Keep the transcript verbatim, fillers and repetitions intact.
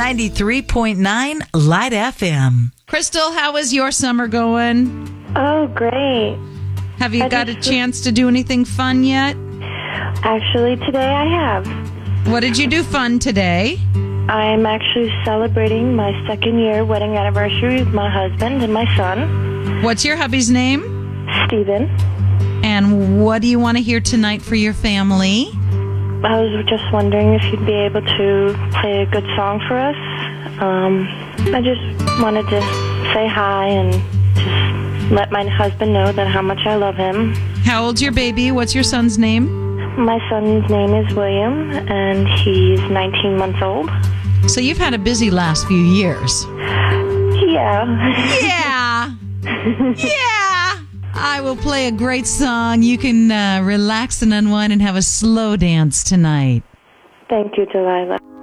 ninety-three point nine Light F M. Crystal, how is your summer going? Oh, great. Have you I got a just- chance to do anything fun yet? Actually, today I have. What did you do fun today? I'm actually celebrating my second year wedding anniversary with my husband and my son, What's your hubby's name? Steven. And what do you want to hear tonight for your family? I was just wondering if you'd be able to play a good song for us. Um, I just wanted to say hi and just let my husband know that how much I love him. How old's your baby? What's your son's name? My son's name is William, and he's nineteen months old. So you've had a busy last few years. Yeah. Yeah. Yeah. I will play a great song. You can uh, relax and unwind and have a slow dance tonight. Thank you, Delilah.